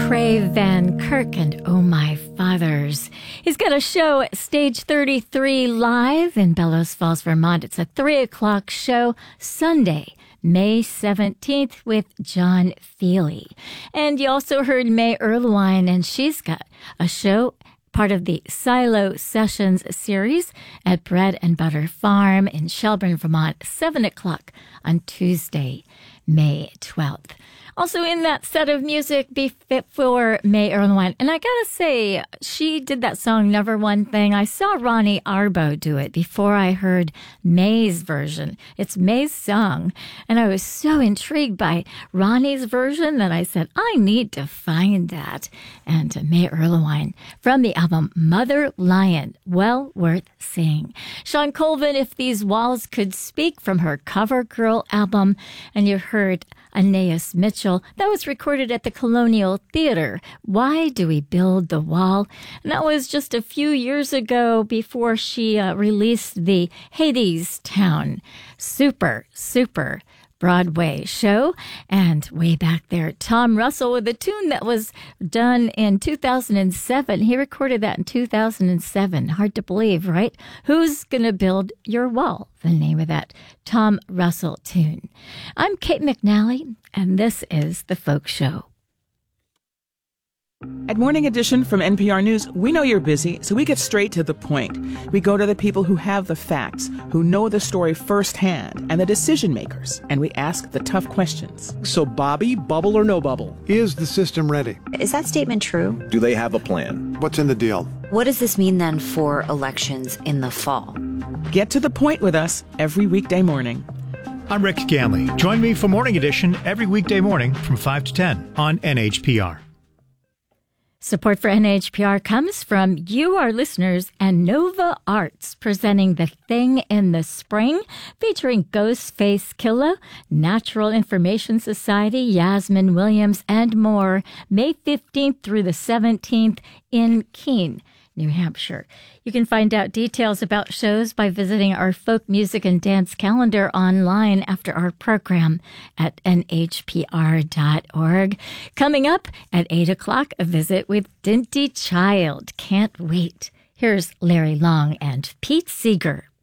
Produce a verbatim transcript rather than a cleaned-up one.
Craig Van Kirk and Oh My Fathers. He's got a show at Stage thirty-three live in Bellows Falls, Vermont. It's a three o'clock show Sunday, May seventeenth with John Feely. And you also heard May Erlewine, and she's got a show, part of the Silo Sessions series at Bread and Butter Farm in Shelburne, Vermont, seven o'clock on Tuesday, May twelfth. Also in that set of music before May Erlewine. And I gotta say, she did that song, Never One Thing. I saw Ronnie Arbo do it before I heard May's version. It's May's song. And I was so intrigued by Ronnie's version that I said, I need to find that. And May Erlewine from the album Mother Lion, well worth seeing. Shawn Colvin, If These Walls Could Speak, from her Cover Girl album. And you heard Anais Mitchell. That was recorded at the Colonial Theater. Why Do We Build the Wall? And that was just a few years ago before she uh, released the Hades Town super, super Broadway show. And way back there, Tom Russell with a tune that was done in two thousand seven. He recorded that in two thousand seven. Hard to believe, right? Who's Gonna Build Your Wall? The name of that Tom Russell tune. I'm Kate McNally, and this is The Folk Show. At Morning Edition from N P R News, we know you're busy, so we get straight to the point. We go to the people who have the facts, who know the story firsthand, and the decision makers, and we ask the tough questions. So, Bobby, bubble or no bubble? Is the system ready? Is that statement true? Do they have a plan? What's in the deal? What does this mean then for elections in the fall? Get to the point with us every weekday morning. I'm Rick Ganley. Join me for Morning Edition every weekday morning from five to ten on N H P R. Support for N H P R comes from you, our listeners, and Nova Arts, presenting The Thing in the Spring, featuring Ghostface Killah, Natural Information Society, Yasmin Williams, and more, May fifteenth through the seventeenth in Keene, New Hampshire. You can find out details about shows by visiting our folk music and dance calendar online after our program at N H P R dot org. Coming up at eight o'clock, a visit with Dinty Child. Can't wait. Here's Larry Long and Pete Seeger.